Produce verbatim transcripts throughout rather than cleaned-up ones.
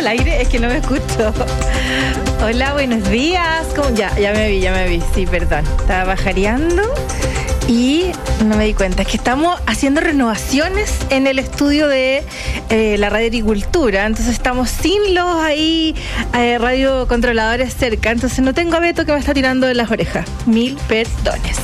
al aire, es que no me escucho. Hola, buenos días. ¿Cómo? Ya, ya me vi, ya me vi. Sí, perdón. Estaba bajareando y no me di cuenta. Es que estamos haciendo renovaciones en el estudio de eh, la Radio Agricultura. Entonces estamos sin los ahí eh, radiocontroladores cerca. Entonces no tengo a Beto que me está tirando de las orejas. Mil perdones.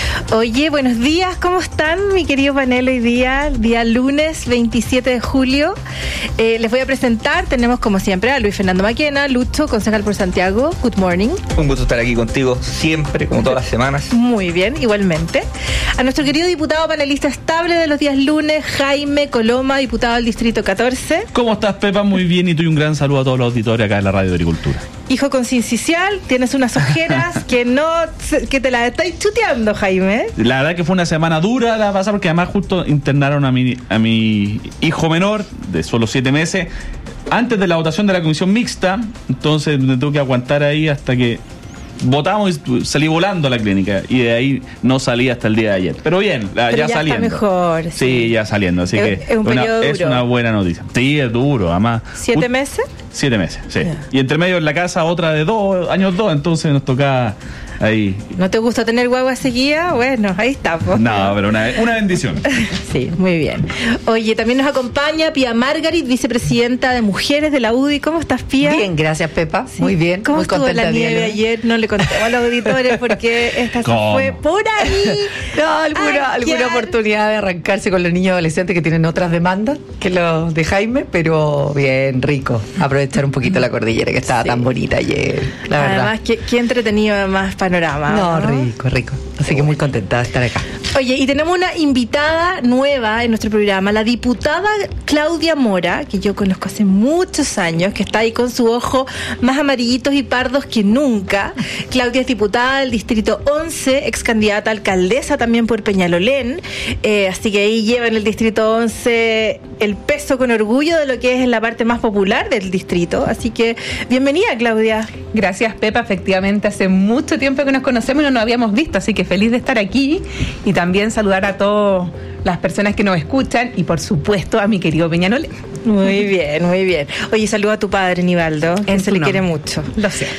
Oye, buenos días, ¿cómo están, mi querido panel? Hoy día, día lunes veintisiete de julio. Eh, les voy a presentar, tenemos como siempre a Luis Fernando Maquena, Lucho, concejal por Santiago. Good morning. Un gusto estar aquí contigo siempre, como todas las semanas. Muy bien, igualmente. A nuestro querido diputado panelista estable de los días lunes, Jaime Coloma, diputado del Distrito catorce. ¿Cómo estás, Pepa? Muy bien, y tú, y un gran saludo a todos los auditores acá en la Radio de Agricultura. Hijo con sincicial, tienes unas ojeras que no, que te las estáis chuteando, Jaime. La verdad que fue una semana dura la pasada, porque además justo internaron a mi, a mi hijo menor, de solo siete meses, antes de la votación de la comisión mixta. Entonces me tuve que aguantar ahí hasta que votamos y salí volando a la clínica, y de ahí no salí hasta el día de ayer. Pero bien, Pero ya, ya saliendo. Está mejor. Sí, sí, ya saliendo, así es, que es un una, periodo es duro. una buena noticia. Sí, es duro, además. ¿Siete un, meses? Siete meses, sí. Yeah. Y entre medio en la casa otra de dos, años dos, entonces nos tocaba ahí. ¿No te gusta tener guagua seguida? Bueno, ahí está. Pues. No, pero una, una bendición. Sí, muy bien. Oye, también nos acompaña Pía Margarit, vicepresidenta de Mujeres de la U D I. ¿Cómo estás, Pía? Bien, gracias, Pepa. Sí. Muy bien. ¿Cómo muy estuvo contenta la nieve ayer? No le conté a los auditores porque esta se fue por ahí. No, alguna, alguna oportunidad de arrancarse con los niños adolescentes que tienen otras demandas que los de Jaime, pero bien, rico. Aprovechar un poquito la cordillera que estaba sí. tan bonita ayer, la Además, verdad. qué, qué entretenido más panorama. No, ¿no? rico, rico. Así que muy contenta de estar acá. Oye, y tenemos una invitada nueva en nuestro programa, la diputada Claudia Mora, que yo conozco hace muchos años, que está ahí con su ojo más amarillitos y pardos que nunca. Claudia es diputada del Distrito once, ex candidata a alcaldesa también por Peñalolén, eh, así que ahí lleva en el Distrito once el peso con orgullo de lo que es la parte más popular del distrito. Así que bienvenida, Claudia. Gracias, Pepa. Efectivamente, hace mucho tiempo que nos conocemos y no nos habíamos visto, así que feliz de estar aquí y también saludar a todas las personas que nos escuchan y, por supuesto, a mi querido Peñalolén. Muy bien, muy bien. Oye, saludo a tu padre, Nivaldo, que se le quiere mucho. Lo sé.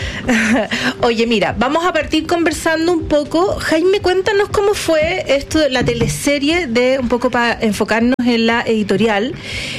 Oye, mira, vamos a partir conversando un poco. Jaime, cuéntanos cómo fue esto de la teleserie, de un poco para enfocarnos en la editorial,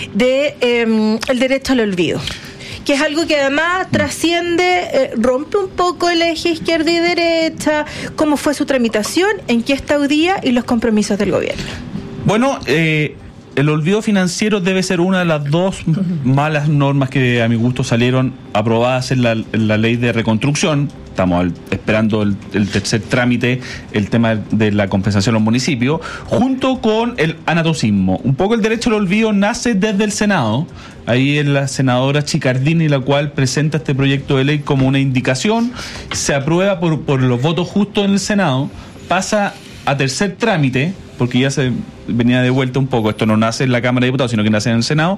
de eh, El derecho al olvido, que es algo que además trasciende, eh, rompe un poco el eje izquierda y derecha. ¿Cómo fue su tramitación? ¿En qué está hoy día? Y los compromisos del gobierno. Bueno, eh, el olvido financiero debe ser una de las dos uh-huh. malas normas que a mi gusto salieron aprobadas en la, en la ley de reconstrucción. Estamos al, esperando el, el tercer trámite, el tema de la compensación a los municipios, junto con el anatocismo. Un poco el derecho al olvido nace desde el Senado. Ahí es la senadora Chicardini la cual presenta este proyecto de ley como una indicación, se aprueba por, por los votos justos en el Senado, pasa a tercer trámite, porque ya se venía de vuelta un poco, esto no nace en la Cámara de Diputados, sino que nace en el Senado,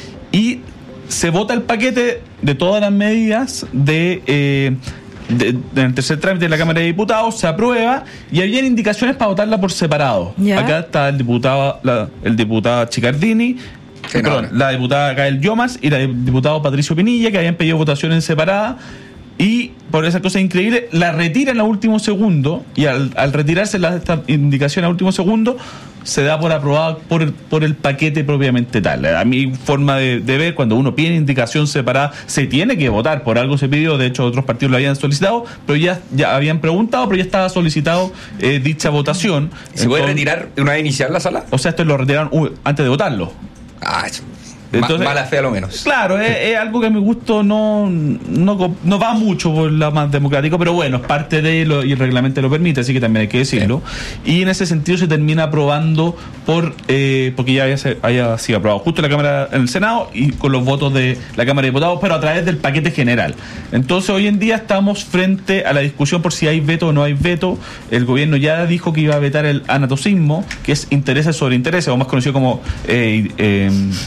y se vota el paquete de todas las medidas de... Eh, De, de, en el tercer trámite de la Cámara de Diputados, se aprueba y habían indicaciones para votarla por separado. ¿Ya? Acá está el diputado la, el diputado Chicardini, sí, perdón, no. la diputada Gael Llomas y el diputado Patricio Pinilla, que habían pedido votación en separada, y por esa cosa increíble la retiran a último segundo, y al, al retirarse la, esta indicación a último segundo se da por aprobado por, por el paquete propiamente tal. A mi forma de, de ver, cuando uno pide indicación separada, se tiene que votar, por algo se pidió, de hecho otros partidos lo habían solicitado, pero ya, ya habían preguntado, pero ya estaba solicitado eh, dicha votación. ¿Se Entonces, puede retirar una vez iniciar la sala? O sea, esto lo retiraron uh, antes de votarlo. Ah, entonces, mala fe a lo menos. Claro, es, es algo que a mi gusto no, no, no va mucho por la más democrático, pero bueno, es parte de lo y el reglamento lo permite, así que también hay que decirlo. Sí. Y en ese sentido se termina aprobando por eh, porque ya haya, haya sido aprobado justo en la Cámara, en el Senado, y con los votos de la Cámara de Diputados, pero a través del paquete general. Entonces hoy en día estamos frente a la discusión por si hay veto o no hay veto. El gobierno ya dijo que iba a vetar el anatocismo, que es intereses sobre intereses, o más conocido como eh, eh,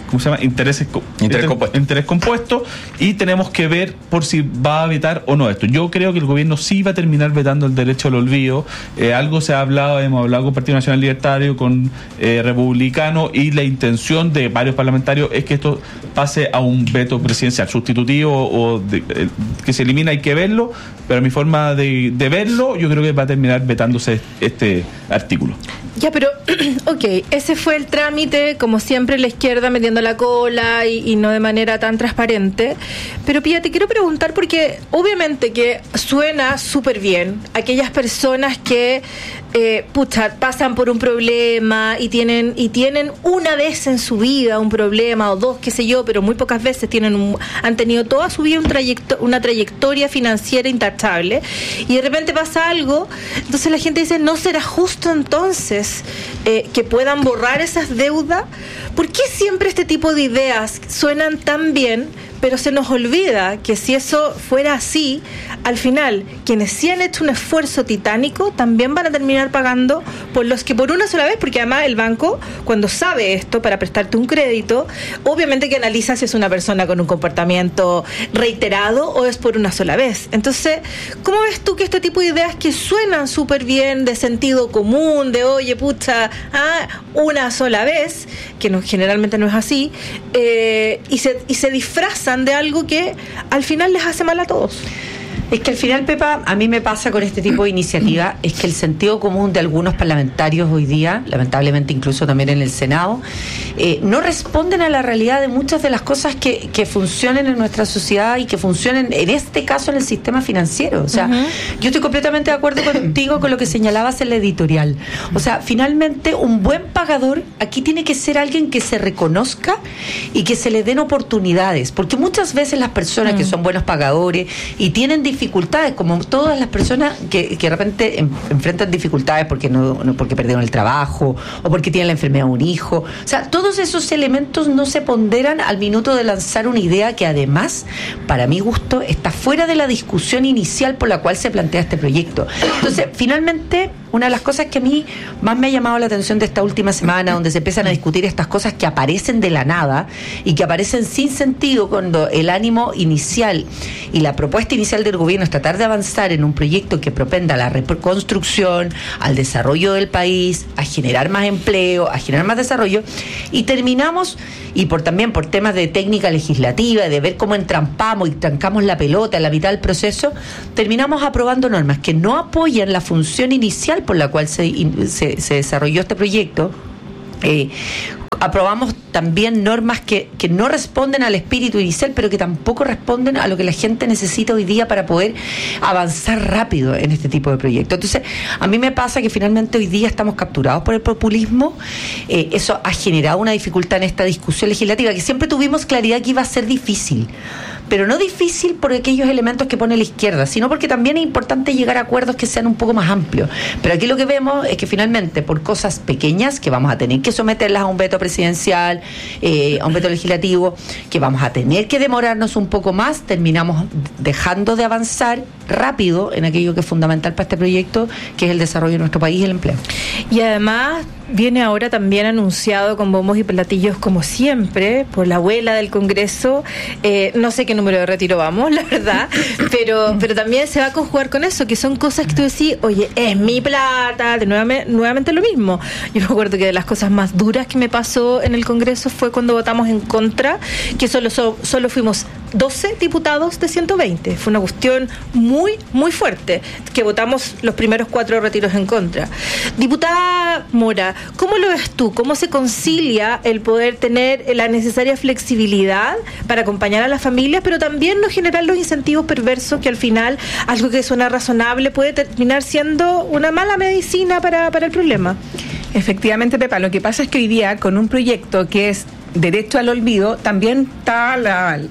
¿cómo se llama? Intereses interés compuesto. interés compuesto, y tenemos que ver por si va a vetar o no esto. Yo creo que el gobierno sí va a terminar vetando el derecho al olvido. Eh, algo se ha hablado, hemos hablado con el Partido Nacional Libertario, con eh, Republicano, y la intención de varios parlamentarios es que esto pase a un veto presidencial sustitutivo o de, eh, que se elimina, hay que verlo, pero mi forma de, de verlo, yo creo que va a terminar vetándose este artículo. Ya, pero, ok, ese fue el trámite, como siempre la izquierda metiendo la cola y, y no de manera tan transparente. Pero Pía, te quiero preguntar, porque obviamente que suena súper bien aquellas personas que eh, pucha, pasan por un problema y tienen y tienen una vez en su vida un problema o dos, qué sé yo, pero muy pocas veces tienen un, han tenido toda su vida un trayecto, una trayectoria financiera intachable, y de repente pasa algo, entonces la gente dice, ¿no será justo entonces eh, que puedan borrar esas deudas? ¿Por qué siempre este tipo de ideas suenan tan bien, pero se nos olvida que si eso fuera así, al final, quienes sí han hecho un esfuerzo titánico también van a terminar pagando por los que por una sola vez, porque además el banco, cuando sabe esto para prestarte un crédito, obviamente que analiza si es una persona con un comportamiento reiterado o es por una sola vez. Entonces, ¿cómo ves tú que este tipo de ideas que suenan súper bien, de sentido común, de oye, pucha, ah, una sola vez, que no, generalmente no es así, eh, y, se, y se disfrazan de algo que al final les hace mal a todos? Es que al final, Pepa, a mí me pasa con este tipo de iniciativa, es que el sentido común de algunos parlamentarios hoy día, lamentablemente incluso también en el Senado, eh, no responden a la realidad de muchas de las cosas que, que funcionan en nuestra sociedad y que funcionan, en este caso, en el sistema financiero. O sea, uh-huh. yo estoy completamente de acuerdo contigo con lo que señalabas en la editorial. O sea, finalmente, un buen pagador aquí tiene que ser alguien que se reconozca y que se le den oportunidades, porque muchas veces las personas uh-huh. que son buenos pagadores y tienen dificultades, como todas las personas que, que de repente en, enfrentan dificultades porque no, no porque perdieron el trabajo o porque tienen la enfermedad de un hijo. O sea, todos esos elementos no se ponderan al minuto de lanzar una idea que además, para mi gusto, está fuera de la discusión inicial por la cual se plantea este proyecto. Entonces, finalmente, una de las cosas que a mí más me ha llamado la atención de esta última semana, donde se empiezan a discutir estas cosas que aparecen de la nada y que aparecen sin sentido, cuando el ánimo inicial y la propuesta inicial del gobierno es tratar de avanzar en un proyecto que propenda a la reconstrucción, al desarrollo del país, a generar más empleo, a generar más desarrollo, y terminamos, y por también por temas de técnica legislativa, de ver cómo entrampamos y trancamos la pelota en la mitad del proceso, terminamos aprobando normas que no apoyan la función inicial por la cual se, se, se desarrolló este proyecto. Eh, aprobamos también normas que, que no responden al espíritu inicial, pero que tampoco responden a lo que la gente necesita hoy día para poder avanzar rápido en este tipo de proyectos. Entonces, a mí me pasa que finalmente hoy día estamos capturados por el populismo. Eh, eso ha generado una dificultad en esta discusión legislativa, que siempre tuvimos claridad que iba a ser difícil, pero no difícil por aquellos elementos que pone la izquierda, sino porque también es importante llegar a acuerdos que sean un poco más amplios. Pero aquí lo que vemos es que finalmente, por cosas pequeñas que vamos a tener que someterlas a un veto presidencial, eh, a un veto legislativo, que vamos a tener que demorarnos un poco más, terminamos dejando de avanzar rápido en aquello que es fundamental para este proyecto, que es el desarrollo de nuestro país y el empleo. Y además viene ahora también anunciado con bombos y platillos, como siempre, por la abuela del Congreso, eh, no sé qué número de retiro vamos, la verdad, pero pero también se va a conjugar con eso, que son cosas que tú decís, oye, es mi plata, de nuevamente, nuevamente lo mismo. Yo me acuerdo que de las cosas más duras que me pasó en el Congreso fue cuando votamos en contra, que solo, solo, solo fuimos doce diputados de ciento veinte. Fue una cuestión muy, muy fuerte, que votamos los primeros cuatro retiros en contra. Diputada Mora, ¿cómo lo ves tú? ¿Cómo se concilia el poder tener la necesaria flexibilidad para acompañar a las familias, pero también no generar los incentivos perversos que al final, algo que suena razonable, puede terminar siendo una mala medicina para, para el problema? Efectivamente, Pepa, lo que pasa es que hoy día, con un proyecto que es derecho al olvido, también está la...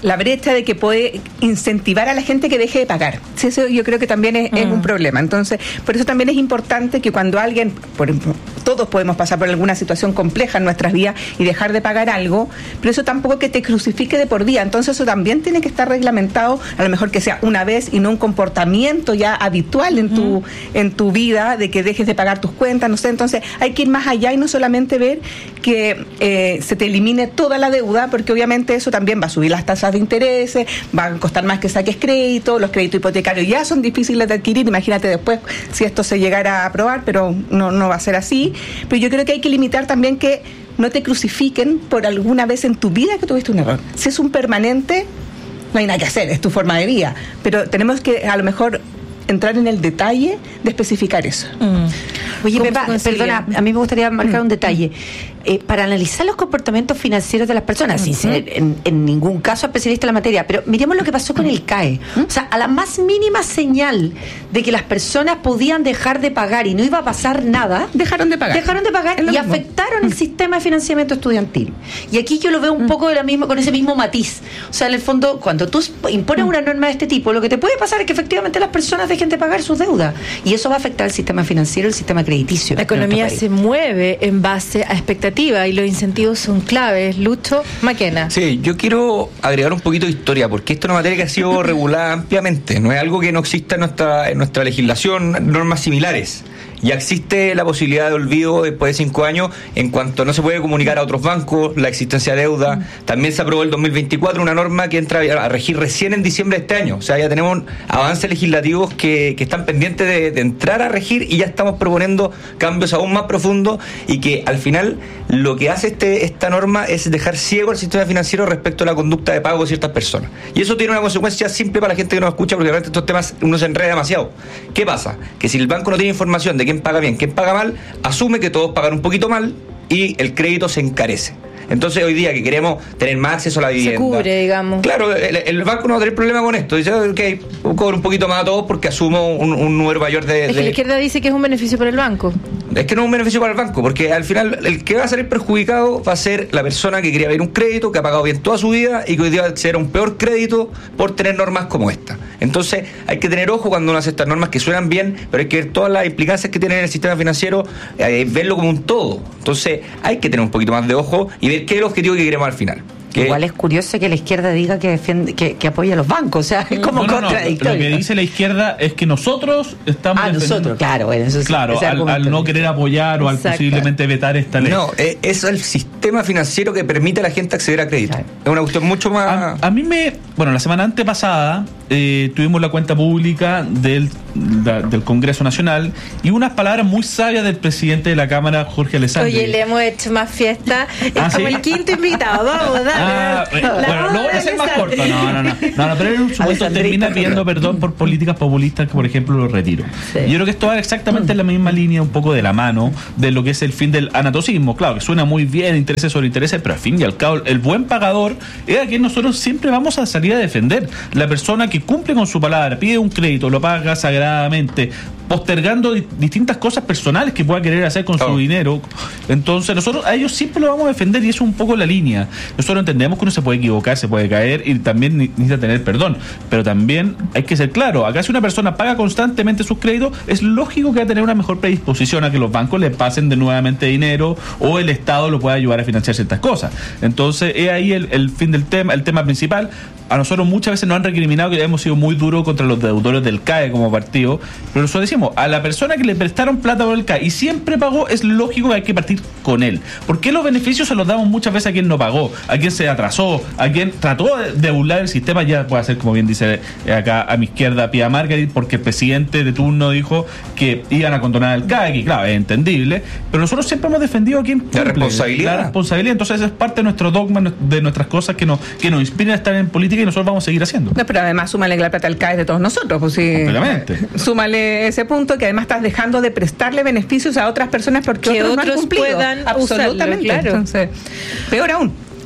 la brecha de que puede incentivar a la gente que deje de pagar. Sí, eso yo creo que también es, mm. es un problema. Entonces, por eso también es importante que cuando alguien, por ejemplo, todos podemos pasar por alguna situación compleja en nuestras vidas y dejar de pagar algo, pero eso tampoco que te crucifique de por día. Entonces eso también tiene que estar reglamentado, a lo mejor que sea una vez y no un comportamiento ya habitual en tu, mm. en tu vida, de que dejes de pagar tus cuentas, no sé. Entonces hay que ir más allá y no solamente ver que eh, se te elimine toda la deuda, porque obviamente eso también va a subir las tasas de intereses, va a costar más que saques crédito, los créditos hipotecarios ya son difíciles de adquirir, imagínate después si esto se llegara a aprobar, pero no, no va a ser así. Pero yo creo que hay que limitar también que no te crucifiquen por alguna vez en tu vida que tuviste un error. Si es un permanente, no hay nada que hacer, es tu forma de vida, pero tenemos que a lo mejor entrar en el detalle de especificar eso. Mm. Oye, Pepa, perdona, a mí me gustaría marcar mm. un detalle. Eh, para analizar los comportamientos financieros de las personas, sin ser en, en ningún caso especialista en la materia, pero miremos lo que pasó con el C A E. O sea, a la más mínima señal de que las personas podían dejar de pagar y no iba a pasar nada, dejaron de pagar. Dejaron de pagar y mismo. afectaron el sistema de financiamiento estudiantil. Y aquí yo lo veo un poco de la misma, con ese mismo matiz. O sea, en el fondo, cuando tú impones una norma de este tipo, lo que te puede pasar es que efectivamente las personas dejen de pagar sus deudas. Y eso va a afectar el sistema financiero, el sistema crediticio. La economía se mueve en base a expectativas y los incentivos son claves. Lucho Maquena. Sí, yo quiero agregar un poquito de historia, porque esto es una materia que ha sido regulada ampliamente, no es algo que no exista en nuestra, en nuestra legislación, normas similares. Ya existe la posibilidad de olvido después de cinco años en cuanto no se puede comunicar a otros bancos la existencia de deuda. Mm. También se aprobó el dos mil veinticuatro una norma que entra a regir recién en diciembre de este año. O sea, ya tenemos avances legislativos que, que están pendientes de, de entrar a regir y ya estamos proponiendo cambios aún más profundos y que al final lo que hace este esta norma es dejar ciego al sistema financiero respecto a la conducta de pago de ciertas personas. Y eso tiene una consecuencia simple para la gente que nos escucha, porque realmente estos temas uno se enreda demasiado. ¿Qué pasa? Que si el banco no tiene información de quién paga bien, quién paga mal, asume que todos pagan un poquito mal y el crédito se encarece. Entonces hoy día que queremos tener más acceso a la vivienda, se cubre, digamos. Claro, el, el banco no va a tener problema con esto. Dice, ok, cobro un poquito más a todos porque asumo un, un número mayor de... Es que de... la izquierda dice que es un beneficio para el banco. Es que no es un beneficio para el banco, porque al final el que va a salir perjudicado va a ser la persona que quería ver un crédito, que ha pagado bien toda su vida y que hoy día va a ser un peor crédito por tener normas como esta. Entonces hay que tener ojo cuando uno hace estas normas que suenan bien, pero hay que ver todas las implicancias que tienen en el sistema financiero, eh, verlo como un todo. Entonces hay que tener un poquito más de ojo y ver qué es el objetivo que queremos al final. Que igual es curioso que la izquierda diga que defiende, que, que apoya a los bancos, o sea, es como no, no, contradictorio. No, lo que dice la izquierda es que nosotros estamos ah, nosotros, claro, bueno, eso sí, claro, al, al no querer apoyar o al Exacto. posiblemente vetar esta ley. No, eh, es el sistema financiero que permite a la gente acceder a crédito. Claro. Es una cuestión mucho más... A, a mí me... Bueno, la semana antepasada eh, tuvimos la cuenta pública del, la, del Congreso Nacional y unas palabras muy sabias del presidente de la Cámara, Jorge Alessandri. Oye, le hemos hecho más fiesta. Es ¿Ah, como sí? el quinto invitado, vamos, dale. Ah, bueno, no voy a hacer más corto. No, no, no. no, no pero él en su momento termina pidiendo perdón por políticas populistas que, por ejemplo, los retiro. Sí. Yo creo que esto va exactamente en la misma línea, un poco de la mano, de lo que es el fin del anatocismo. Claro, que suena muy bien, intereses sobre intereses, pero al fin y al cabo, el buen pagador es a quien nosotros siempre vamos a salir a defender. La persona que cumple con su palabra, pide un crédito, lo paga sagradamente, postergando di- distintas cosas personales que pueda querer hacer con oh. su dinero. Entonces nosotros a ellos siempre lo vamos a defender y eso es un poco la línea. Nosotros entendemos que uno se puede equivocar, se puede caer y también necesita tener perdón, pero también hay que ser claro, acá si una persona paga constantemente sus créditos, es lógico que va a tener una mejor predisposición a que los bancos le pasen de nuevamente dinero o el Estado lo pueda ayudar a financiar ciertas cosas. Entonces es ahí el, el fin del tema, el tema principal. A nosotros muchas veces nos han recriminado que hemos sido muy duros contra los deudores del C A E como partido, pero nosotros decimos, a la persona que le prestaron plata por el C A E y siempre pagó, es lógico que hay que partir con él. ¿Por qué los beneficios se los damos muchas veces a quien no pagó, a quien se atrasó, a quien trató de burlar el sistema? Ya puede ser, como bien dice acá a mi izquierda Pia Margarit, porque el presidente de turno dijo que iban a condonar el C A E, que claro, es entendible, pero nosotros siempre hemos defendido a quien cumple, la responsabilidad. La responsabilidad, entonces es parte de nuestro dogma, de nuestras cosas que nos, que nos inspiran a estar en política y nosotros vamos a seguir haciendo. No, pero además súmale que la plata al C A E de todos nosotros, pues sí. Completamente. Súmale ese punto que además estás dejando de prestarle beneficios a otras personas porque que otros, otros no han cumplido. puedan absolutamente. Usarlo, claro. Entonces, peor aún.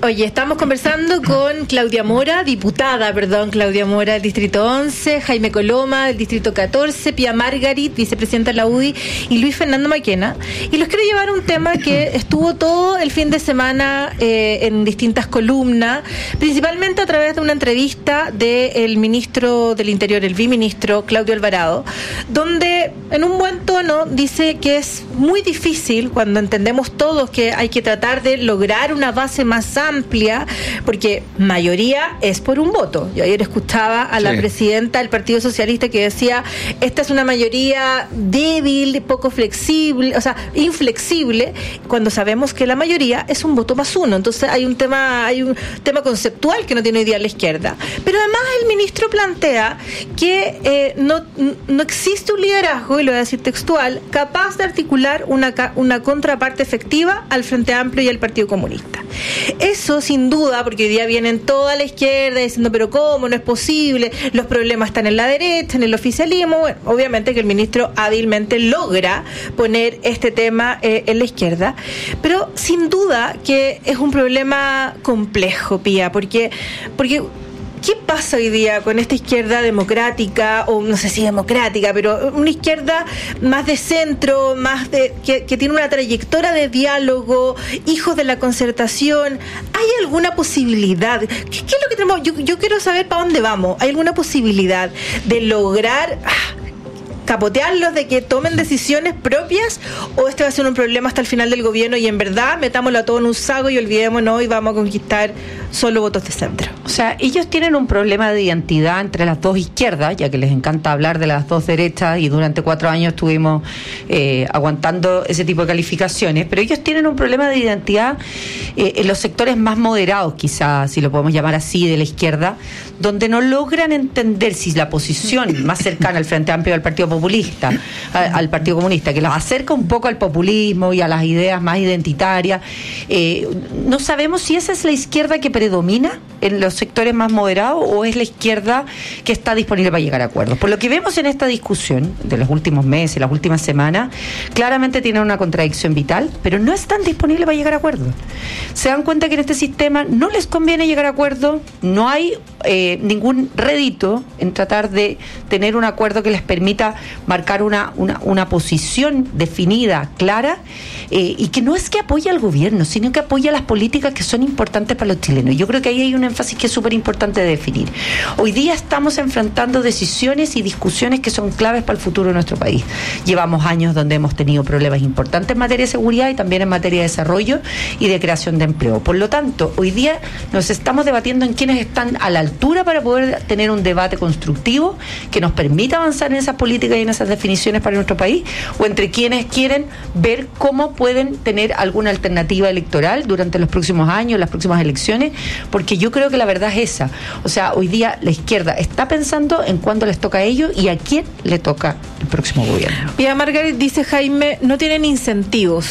Oye, estamos conversando con Claudia Mora, diputada, perdón, Claudia Mora del Distrito once, Jaime Coloma del Distrito catorce, Pía Margarit, vicepresidenta de la U D I, y Luis Fernando Maquena. Y los quiero llevar a un tema que estuvo todo el fin de semana eh, en distintas columnas, principalmente a través de una entrevista del ministro del Interior, el biministro Claudio Alvarado, donde en un buen tono dice que es muy difícil, cuando entendemos todos que hay que tratar de lograr una base más amplia, amplia, porque mayoría es por un voto. Yo ayer escuchaba a la sí. presidenta del Partido Socialista que decía, esta es una mayoría débil, poco flexible, o sea, inflexible, cuando sabemos que la mayoría es un voto más uno. Entonces hay un tema, hay un tema conceptual que no tiene hoy día la izquierda. Pero además el ministro plantea que eh, no, no existe un liderazgo, y lo voy a decir textual, capaz de articular una, una contraparte efectiva al Frente Amplio y al Partido Comunista. Eso sin duda, porque hoy día vienen toda la izquierda diciendo, pero ¿cómo? No es posible, los problemas están en la derecha, en el oficialismo. Bueno, obviamente que el ministro hábilmente logra poner este tema eh, en la izquierda, pero sin duda que es un problema complejo, Pía, porque, porque ¿qué pasa hoy día con esta izquierda democrática, o no sé si democrática, pero una izquierda más de centro, más de que, que tiene una trayectoria de diálogo, hijos de la concertación? ¿Hay alguna posibilidad? ¿Qué, qué es lo que tenemos? Yo, yo quiero saber para dónde vamos. ¿Hay alguna posibilidad de lograr ah, capotearlos, de que tomen decisiones propias, o este va a ser un problema hasta el final del gobierno y en verdad metámoslo a todo en un saco y olvidémonos y vamos a conquistar solo votos de centro? O sea, ellos tienen un problema de identidad entre las dos izquierdas, ya que les encanta hablar de las dos derechas, y durante cuatro años estuvimos eh, aguantando ese tipo de calificaciones, pero ellos tienen un problema de identidad eh, en los sectores más moderados, quizás, si lo podemos llamar así, de la izquierda, donde no logran entender si la posición más cercana al Frente Amplio y al Partido Populista, a, al Partido Comunista, que los acerca un poco al populismo y a las ideas más identitarias, eh, no sabemos si esa es la izquierda que predomina en los sectores más moderados, o es la izquierda que está disponible para llegar a acuerdos. Por lo que vemos en esta discusión de los últimos meses, las últimas semanas, claramente tienen una contradicción vital, pero no están disponibles para llegar a acuerdos. Se dan cuenta que en este sistema no les conviene llegar a acuerdos, no hay eh, ningún rédito en tratar de tener un acuerdo que les permita marcar una, una, una posición definida, clara, eh, y que no es que apoye al gobierno, sino que apoya las políticas que son importantes para los chilenos. Yo creo que ahí hay un énfasis que es súper importante de definir. Hoy día estamos enfrentando decisiones y discusiones que son claves para el futuro de nuestro país. Llevamos años donde hemos tenido problemas importantes en materia de seguridad y también en materia de desarrollo y de creación de empleo. Por lo tanto, hoy día nos estamos debatiendo en quiénes están a la altura para poder tener un debate constructivo que nos permita avanzar en esas políticas y en esas definiciones para nuestro país, o entre quienes quieren ver cómo pueden tener alguna alternativa electoral durante los próximos años, las próximas elecciones, porque yo creo que la verdad es esa. O sea, hoy día la izquierda está pensando en cuándo les toca a ellos y a quién le toca el próximo gobierno. Pía Margarit, dice Jaime, no tienen incentivos,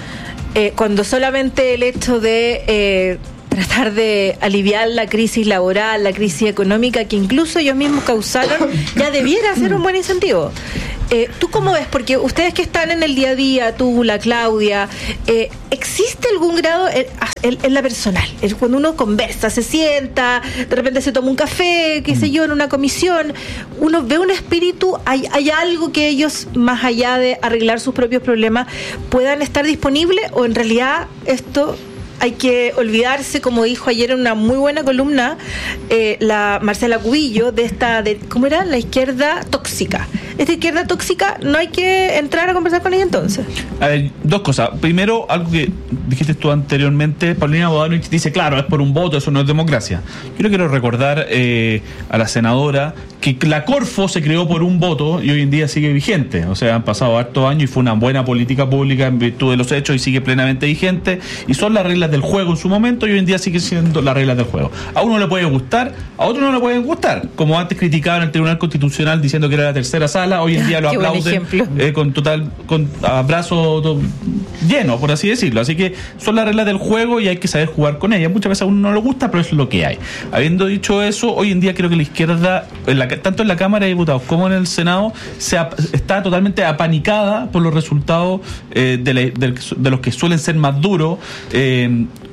eh, cuando solamente el hecho de eh, tratar de aliviar la crisis laboral, la crisis económica que incluso ellos mismos causaron, ya debiera ser un buen incentivo. Eh, ¿Tú cómo ves? Porque ustedes que están en el día a día, tú, la Claudia, eh, ¿existe algún grado en, en, en la personal? Es cuando uno conversa, se sienta, de repente se toma un café, qué sé yo, en una comisión, uno ve un espíritu, hay, hay algo que ellos, más allá de arreglar sus propios problemas, puedan estar disponibles, o en realidad esto hay que olvidarse, como dijo ayer en una muy buena columna eh, la Marcela Cubillo, de esta, de, ¿cómo era? La izquierda tóxica. Esta izquierda tóxica no hay que entrar a conversar con ella entonces. A ver, dos cosas. Primero, algo que dijiste tú anteriormente, Paulina Bodanovich dice, claro, es por un voto, eso no es democracia. Yo le quiero recordar eh, a la senadora que la Corfo se creó por un voto y hoy en día sigue vigente. O sea, han pasado hartos años y fue una buena política pública en virtud de los hechos y sigue plenamente vigente. Y son las reglas del juego en su momento y hoy en día sigue siendo las reglas del juego. A uno le puede gustar, a otro no le pueden gustar. Como antes criticaban el Tribunal Constitucional diciendo que era la tercera sala, hoy en día lo aplauden eh, con total con abrazo to, lleno, por así decirlo. Así que son las reglas del juego y hay que saber jugar con ellas. Muchas veces a uno no le gusta, pero es lo que hay. Habiendo dicho eso, hoy en día creo que la izquierda, en la, tanto en la Cámara de Diputados como en el Senado, se ap, está totalmente apanicada por los resultados eh, de, la, de, de los que suelen ser más duros. Eh,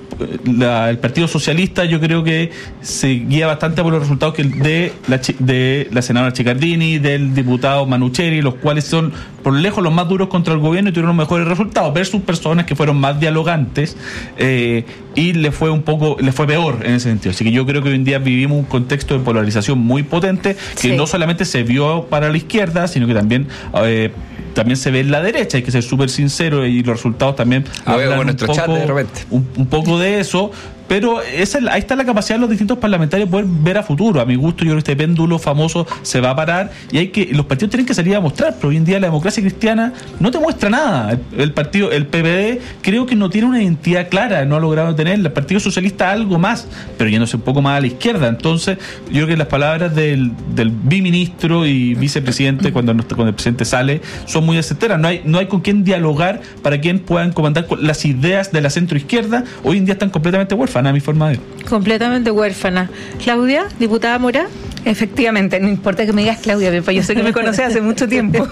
la, el Partido Socialista yo creo que se guía bastante por los resultados que de la, de la senadora Chiccardini, del diputado Manucheri, los cuales son por lejos los más duros contra el gobierno y tuvieron los mejores resultados, versus personas que fueron más dialogantes eh, y le fue un poco, le fue peor en ese sentido. Así que yo creo que hoy en día vivimos un contexto de polarización muy potente que sí. no solamente se vio para la izquierda, sino que también eh, también se ve en la derecha. Hay que ser súper sincero y los resultados también Ah, veo hablan con un nuestro poco, chat de repente. un, un poco de eso. Pero esa, ahí está la capacidad de los distintos parlamentarios de poder ver a futuro. A mi gusto, yo creo que este péndulo famoso se va a parar y hay que los partidos tienen que salir a mostrar. Pero hoy en día la democracia cristiana no te muestra nada. El, el partido, el P P D, creo que no tiene una identidad clara, no ha logrado tenerla. El Partido Socialista algo más, pero yéndose un poco más a la izquierda. Entonces, yo creo que las palabras del, del biministro y vicepresidente cuando, cuando el presidente sale son muy certeras. No hay, no hay con quién dialogar para quien puedan comandar las ideas de la centroizquierda. Hoy en día están completamente huérfanas, a mi forma de ver. Completamente huérfana. Claudia, diputada Mora. Efectivamente, no importa que me digas Claudia, Pepa, yo sé que me conoces hace mucho tiempo.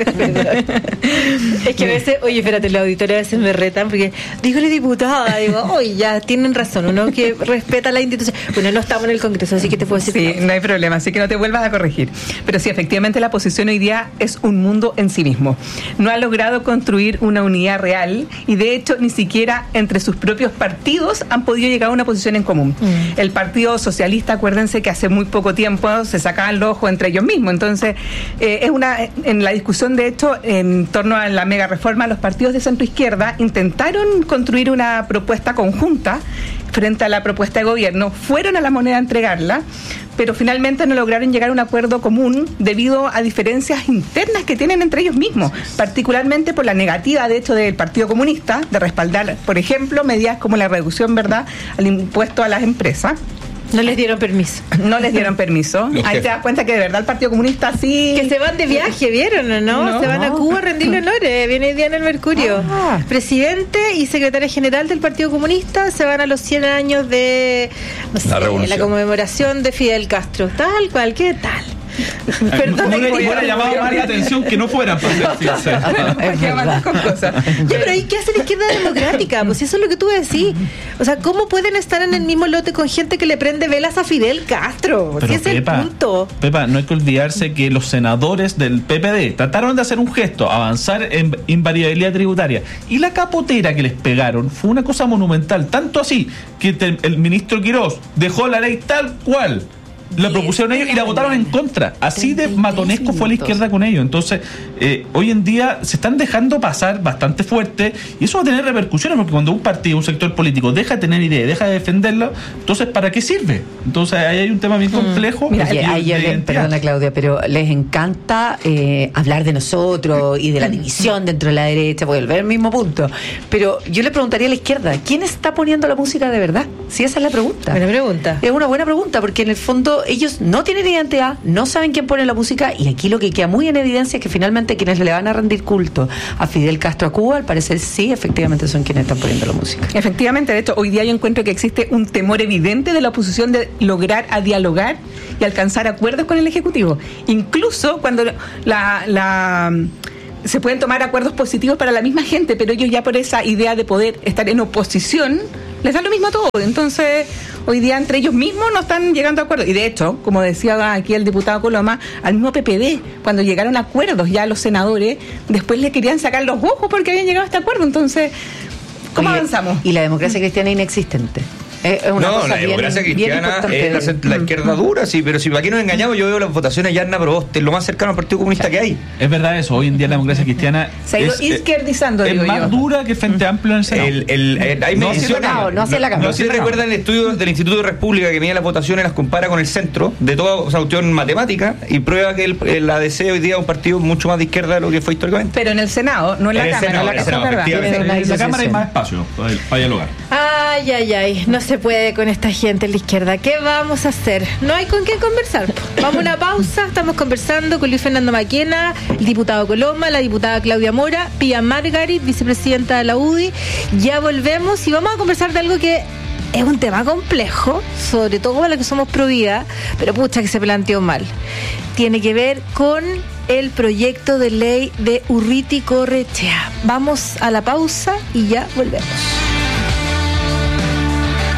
Es que a veces, oye, espérate, los auditores a veces me retan porque dígole diputada, digo, oye, ya tienen razón, uno que respeta la institución. Bueno, no estamos en el Congreso, así que te puedo decir. Sí, no hay problema, así que no te vuelvas a corregir. Pero sí, efectivamente la posición hoy día es un mundo en sí mismo. No ha logrado construir una unidad real y de hecho ni siquiera entre sus propios partidos han podido llegar a una posición en común. Mm. El Partido Socialista, acuérdense que hace muy poco tiempo se sacaban los ojos entre ellos mismos. Entonces, eh, es una en la discusión, de hecho, en torno a la mega reforma, los partidos de centro izquierda intentaron construir una propuesta conjunta frente a la propuesta de gobierno, fueron a la moneda a entregarla, pero finalmente no lograron llegar a un acuerdo común debido a diferencias internas que tienen entre ellos mismos, particularmente por la negativa, de hecho, del Partido Comunista de respaldar, por ejemplo, medidas como la reducción, ¿verdad?, al impuesto a las empresas. No les dieron permiso. No les dieron permiso. Los Ahí jefes. te das cuenta que de verdad el Partido Comunista sí... Que se van de viaje, ¿vieron o no? No. Se van a Cuba a rendirle honores. Viene hoy día en el Mercurio. Ah. Presidente y secretaria general del Partido Comunista se van a los cien años de no sé, La revolución. la conmemoración de Fidel Castro. Tal cual, ¿qué tal? Perdón, no le voy a- hubiera llamado más la atención que no fueran, por decirse. Hay que avanzar con cosas. Ya, pero ¿y qué hace la izquierda democrática? Pues eso es lo que tú decís. O sea, ¿cómo pueden estar en el mismo lote con gente que le prende velas a Fidel Castro? Pero Si es Pepa, el punto. Pepa, no hay que olvidarse que los senadores del P P D trataron de hacer un gesto, avanzar en invariabilidad tributaria, y la capotera que les pegaron fue una cosa monumental, tanto así que te- el ministro Quirós dejó la ley tal cual la propusieron ellos y la votaron en contra. Así de matonesco fue la izquierda con ellos. Entonces, eh, hoy en día se están dejando pasar bastante fuerte y eso va a tener repercusiones, porque cuando un partido, un sector político deja de tener idea, deja de defenderlo, entonces ¿para qué sirve? Entonces ahí hay un tema bien complejo. Mira, de- a ellos de les- identidad. perdona Claudia, pero les encanta eh, hablar de nosotros y de la división dentro de la derecha, volver al mismo punto. Pero yo le preguntaría a la izquierda, ¿quién está poniendo la música de verdad? Si esa es la pregunta. Buena pregunta. Es una buena pregunta, porque en el fondo ellos no tienen identidad, no saben quién pone la música, y aquí lo que queda muy en evidencia es que finalmente quienes le van a rendir culto a Fidel Castro a Cuba, al parecer sí, efectivamente son quienes están poniendo la música. Efectivamente, de hecho, hoy día yo encuentro que existe un temor evidente de la oposición de lograr a dialogar y alcanzar acuerdos con el Ejecutivo. Incluso cuando la... la se pueden tomar acuerdos positivos para la misma gente, pero ellos ya por esa idea de poder estar en oposición, les da lo mismo a todo. Entonces, hoy día entre ellos mismos no están llegando a acuerdos. Y de hecho, como decía aquí el diputado Coloma, al mismo P P D, cuando llegaron a acuerdos ya los senadores, después le querían sacar los ojos porque habían llegado a este acuerdo. Entonces, ¿cómo Oye, avanzamos? Y la democracia cristiana inexistente. Es es una No, cosa la bien- democracia bien cristiana importante. es la, cent- la izquierda dura, sí, pero si aquí nos engañamos, yo veo las votaciones de Yarna Proboste, lo más cercano al Partido Comunista que hay. Es verdad eso, hoy en día la democracia cristiana Se ha ido es, eh, izquierdizando, es digo más yo. dura que el Frente Amplio en el Senado. El, el, el- hay No mediciones- hacia la Cámara, no hacia la Cámara. No sé si recuerdan el estudio del Instituto de República que mide las votaciones, las compara con el centro, de toda, o sea, cuestión matemática, y prueba que el, el A D C hoy día es un partido mucho más de izquierda de lo que fue históricamente. Pero en el Senado, no en la En el Cámara. Senado, la en el Cámara, Senado, ¿verdad? efectivamente. Una en la Cámara hay disociación. más espacio para, para dialogar. Ay, ay, ay, no se puede con esta gente en la izquierda. ¿Qué vamos a hacer? No hay con quién conversar. Vamos a una pausa. Estamos conversando con Luis Fernando Maquena, el diputado Coloma, la diputada Claudia Mora, Pía Margarit, vicepresidenta de la U D I. Ya volvemos y vamos a conversar de algo que es un tema complejo, sobre todo para los que somos pro vida, pero pucha que se planteó mal. Tiene que ver con el proyecto de ley de Urriti Correchea. Vamos a la pausa y ya volvemos.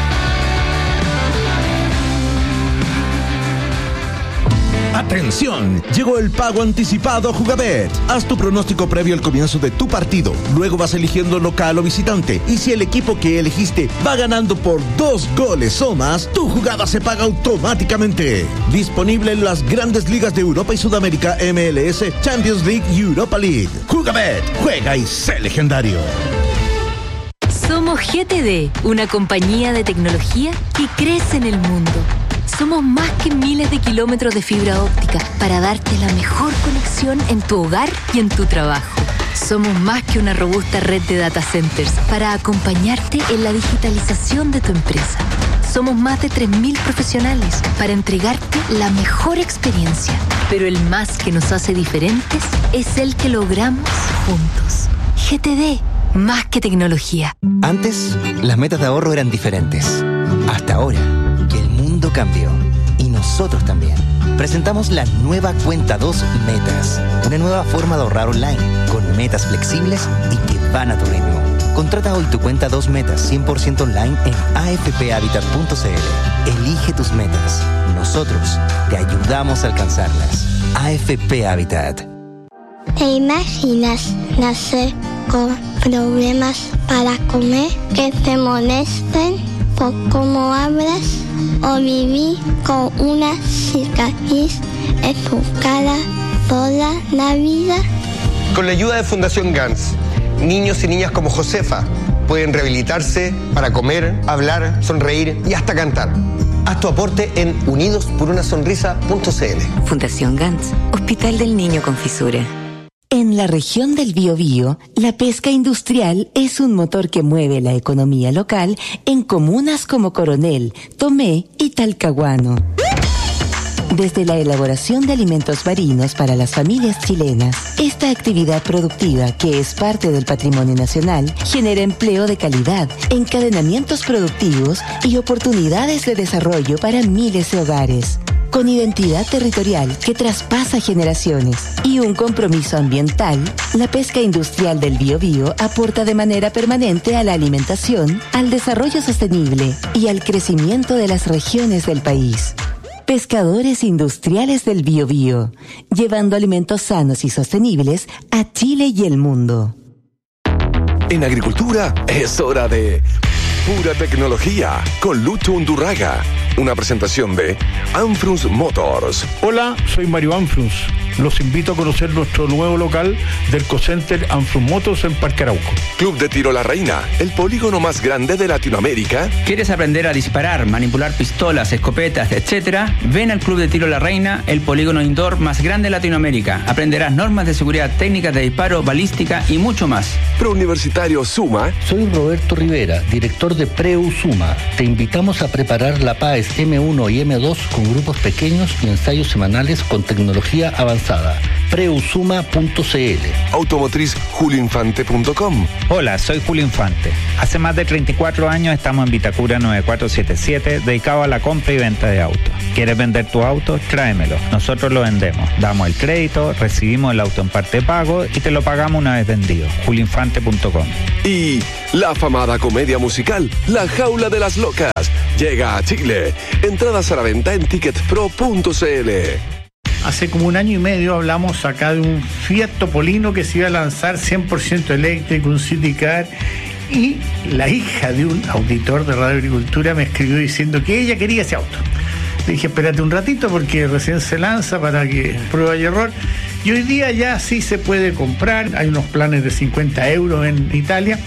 ¡Atención! Llegó el pago anticipado a Jugabet. Haz tu pronóstico previo al comienzo de tu partido. Luego vas eligiendo local o visitante. Y si el equipo que elegiste va ganando por dos goles o más, tu jugada se paga automáticamente. Disponible en las grandes ligas de Europa y Sudamérica, M L S, Champions League y Europa League. Jugabet, juega y sé legendario. Somos G T D, una compañía de tecnología que crece en el mundo. Somos más que miles de kilómetros de fibra óptica para darte la mejor conexión en tu hogar y en tu trabajo. Somos más que una robusta red de data centers para acompañarte en la digitalización de tu empresa. Somos más de tres mil profesionales para entregarte la mejor experiencia. Pero el más que nos hace diferentes es el que logramos juntos. G T D, más que tecnología. Antes, las metas de ahorro eran diferentes. Hasta ahora, que el mundo cambió. Y nosotros también. Presentamos la nueva Cuenta dos Metas. Una nueva forma de ahorrar online, con metas flexibles y que van a tu ritmo. Contrata hoy tu Cuenta dos Metas cien por ciento online en a f p habitat punto c l. Elige tus metas. Nosotros te ayudamos a alcanzarlas. A F P Habitat. ¿Te imaginas nacer con problemas para comer, que te molesten por cómo hablas, o vivir con una cicatriz en tu cara toda la vida? Con la ayuda de Fundación Gans, niños y niñas como Josefa pueden rehabilitarse para comer, hablar, sonreír y hasta cantar. Haz tu aporte en unidos por una sonrisa punto c l. Fundación Gans, Hospital del Niño con Fisura. En la región del Biobío, la pesca industrial es un motor que mueve la economía local en comunas como Coronel, Tomé y Talcahuano. Desde la elaboración de alimentos marinos para las familias chilenas, esta actividad productiva, que es parte del patrimonio nacional, genera empleo de calidad, encadenamientos productivos y oportunidades de desarrollo para miles de hogares. Con identidad territorial que traspasa generaciones y un compromiso ambiental, la pesca industrial del Biobío aporta de manera permanente a la alimentación, al desarrollo sostenible y al crecimiento de las regiones del país. Pescadores industriales del Biobío, llevando alimentos sanos y sostenibles a Chile y el mundo. En agricultura es hora de pura tecnología con Lucho Undurraga. Una presentación de Anfrus Motors. Hola, soy Mario Anfrus. Los invito a conocer nuestro nuevo local del Cocenter Anfrus Motors en Parque Arauco. Club de Tiro La Reina, el polígono más grande de Latinoamérica. ¿Quieres aprender a disparar, manipular pistolas, escopetas, etcétera? Ven al Club de Tiro La Reina, el polígono indoor más grande de Latinoamérica. Aprenderás normas de seguridad, técnicas de disparo, balística y mucho más. Prouniversitario Suma. Soy Roberto Rivera, director de Preu Suma. Te invitamos a preparar la P A E S eme uno y eme dos con grupos pequeños y ensayos semanales con tecnología avanzada. preusuma punto c l. Automotriz julio infante punto com. Hola, soy Julio Infante. Hace más de treinta y cuatro años estamos en Vitacura nueve cuatro siete siete, dedicado a la compra y venta de autos. ¿Quieres vender tu auto? Tráemelo. Nosotros lo vendemos. Damos el crédito, recibimos el auto en parte de pago y te lo pagamos una vez vendido. julio infante punto com. Y la afamada comedia musical La Jaula de las Locas llega a Chile. Entradas a la venta en ticket pro punto c l. Hace como un año y medio hablamos acá de un Fiat Topolino que se iba a lanzar cien por ciento eléctrico, un City Car, y la hija de un auditor de Radio Agricultura me escribió diciendo que ella quería ese auto. Le dije, espérate un ratito porque recién se lanza para que prueba y error. Y hoy día ya sí se puede comprar, hay unos planes de cincuenta euros en Italia.